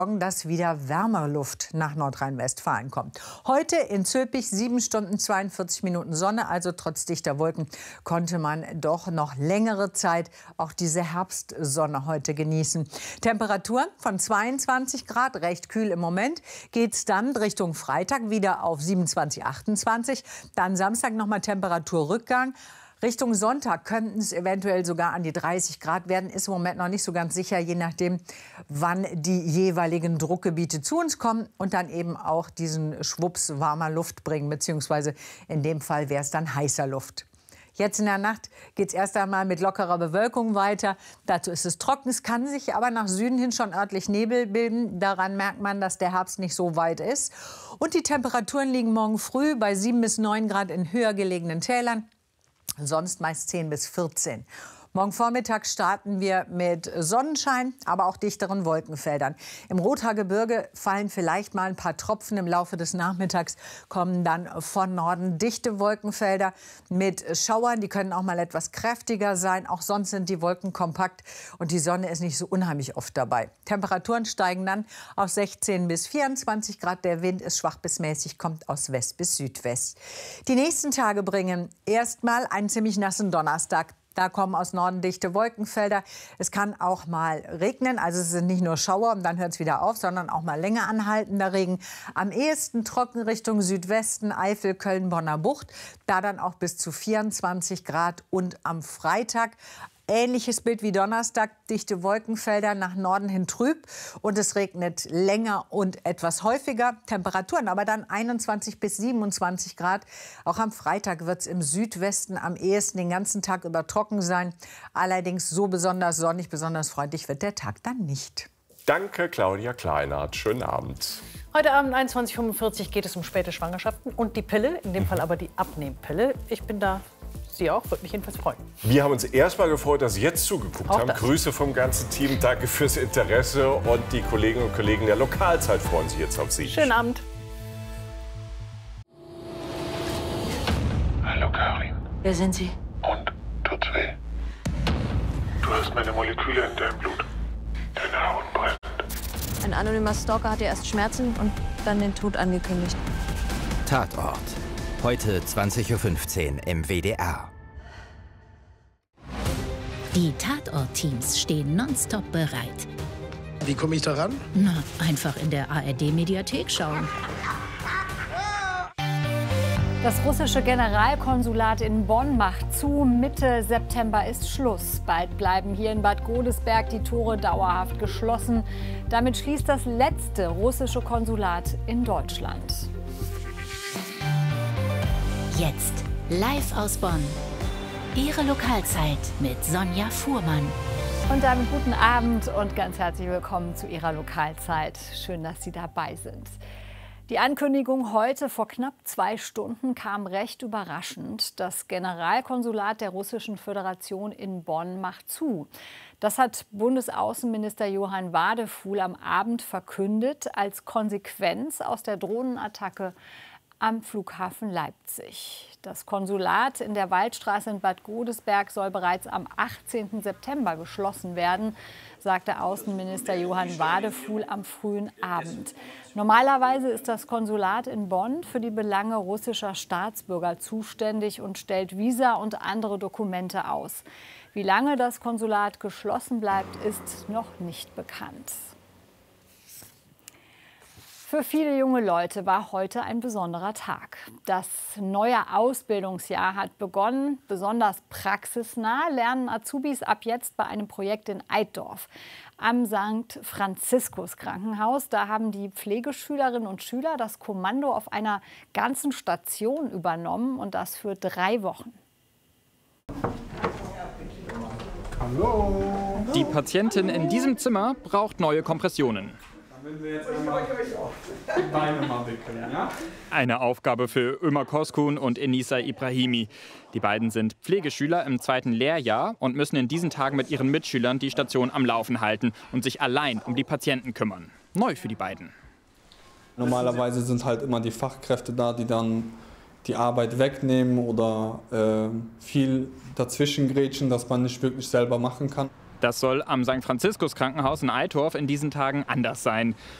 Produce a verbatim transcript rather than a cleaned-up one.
dass wieder Wärmerluft nach Nordrhein-Westfalen kommt. Heute in Zülpich sieben Stunden zweiundvierzig Minuten Sonne, also trotz dichter Wolken konnte man doch noch längere Zeit auch diese Herbstsonne heute genießen. Temperaturen von zweiundzwanzig Grad, recht kühl im Moment, geht es dann Richtung Freitag wieder auf siebenundzwanzig, achtundzwanzig, dann Samstag nochmal Temperaturrückgang. Richtung Sonntag könnten es eventuell sogar an die dreißig Grad werden. Ist im Moment noch nicht so ganz sicher, je nachdem, wann die jeweiligen Druckgebiete zu uns kommen und dann eben auch diesen Schwupps warmer Luft bringen, beziehungsweise in dem Fall wäre es dann heißer Luft. Jetzt in der Nacht geht es erst einmal mit lockerer Bewölkung weiter. Dazu ist es trocken. Es kann sich aber nach Süden hin schon örtlich Nebel bilden. Daran merkt man, dass der Herbst nicht so weit ist. Und die Temperaturen liegen morgen früh bei sieben bis neun Grad in höher gelegenen Tälern. Sonst meist zehn bis vierzehn. Morgen Vormittag starten wir mit Sonnenschein, aber auch dichteren Wolkenfeldern. Im Rothaargebirge fallen vielleicht mal ein paar Tropfen. Im Laufe des Nachmittags kommen dann von Norden dichte Wolkenfelder mit Schauern. Die können auch mal etwas kräftiger sein. Auch sonst sind die Wolken kompakt und die Sonne ist nicht so unheimlich oft dabei. Temperaturen steigen dann auf sechzehn bis vierundzwanzig Grad. Der Wind ist schwach bis mäßig, kommt aus West bis Südwest. Die nächsten Tage bringen erstmal einen ziemlich nassen Donnerstag. Da kommen aus Norden dichte Wolkenfelder. Es kann auch mal regnen, also es sind nicht nur Schauer und dann hört es wieder auf, sondern auch mal länger anhaltender Regen. Am ehesten trocken Richtung Südwesten, Eifel, Köln, Bonner Bucht. Da dann auch bis zu vierundzwanzig Grad und am Freitag ähnliches Bild wie Donnerstag, dichte Wolkenfelder, nach Norden hin trüb und es regnet länger und etwas häufiger. Temperaturen aber dann einundzwanzig bis siebenundzwanzig Grad. Auch am Freitag wird es im Südwesten am ehesten den ganzen Tag über trocken sein. Allerdings so besonders sonnig, besonders freundlich wird der Tag dann nicht. Danke, Claudia Kleinert. Schönen Abend. Heute Abend einundzwanzig Uhr fünfundvierzig geht es um späte Schwangerschaften und die Pille, in dem Fall aber die Abnehmpille. Ich bin da. Sie auch, würde mich jedenfalls freuen. Wir haben uns erstmal gefreut, dass Sie jetzt zugeguckt auch haben. Das. Grüße vom ganzen Team, danke fürs Interesse und die Kolleginnen und Kollegen der Lokalzeit freuen sich jetzt auf Sie. Schönen Abend. Hallo Karin. Wer sind Sie? Und tut's weh? Du hast meine Moleküle in deinem Blut. Deine Haut brennt. Ein anonymer Stalker hatte erst Schmerzen und dann den Tod angekündigt. Tatort. Heute zwanzig Uhr fünfzehn im W D R. Die Tatort-Teams stehen nonstop bereit. Wie komme ich da ran? Na, einfach in der A R D-Mediathek schauen. Das russische Generalkonsulat in Bonn macht zu. Mitte September ist Schluss. Bald bleiben hier in Bad Godesberg die Tore dauerhaft geschlossen. Damit schließt das letzte russische Konsulat in Deutschland. Jetzt live aus Bonn. Ihre Lokalzeit mit Sonja Fuhrmann. Und damit guten Abend und ganz herzlich willkommen zu Ihrer Lokalzeit. Schön, dass Sie dabei sind. Die Ankündigung heute vor knapp zwei Stunden kam recht überraschend. Das Generalkonsulat der Russischen Föderation in Bonn macht zu. Das hat Bundesaußenminister Johann Wadefuhl am Abend verkündet, als Konsequenz aus der Drohnenattacke am Flughafen Leipzig. Das Konsulat in der Waldstraße in Bad Godesberg soll bereits am achtzehnten September geschlossen werden, sagte Außenminister Johann Wadefuhl am frühen Abend. Normalerweise ist das Konsulat in Bonn für die Belange russischer Staatsbürger zuständig und stellt Visa und andere Dokumente aus. Wie lange das Konsulat geschlossen bleibt, ist noch nicht bekannt. Für viele junge Leute war heute ein besonderer Tag. Das neue Ausbildungsjahr hat begonnen. Besonders praxisnah lernen Azubis ab jetzt bei einem Projekt in Eitorf am Sankt Franziskus Krankenhaus. Da haben die Pflegeschülerinnen und Schüler das Kommando auf einer ganzen Station übernommen und das für drei Wochen. Hallo. Die Patientin in diesem Zimmer braucht neue Kompressionen. Wenn wir jetzt einmal die Beine mal wickeln, ja? Eine Aufgabe für Ömer Koskun und Enisa Ibrahimi. Die beiden sind Pflegeschüler im zweiten Lehrjahr und müssen in diesen Tagen mit ihren Mitschülern die Station am Laufen halten und sich allein um die Patienten kümmern. Neu für die beiden. Normalerweise sind halt immer die Fachkräfte da, die dann die Arbeit wegnehmen oder äh, viel dazwischen grätschen, dass man nicht wirklich selber machen kann. Das soll am Sankt Franziskus Krankenhaus in Eitorf in diesen Tagen anders sein.